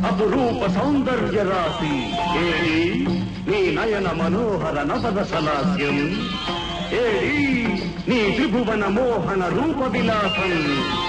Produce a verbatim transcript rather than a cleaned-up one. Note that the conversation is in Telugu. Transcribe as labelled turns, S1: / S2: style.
S1: అపురూప సౌందర్య రాశి ఏడి నీ నయన మనోహర నవద సలాస్యం ఏడి నీ త్రిభువన మోహన రూప విలాసం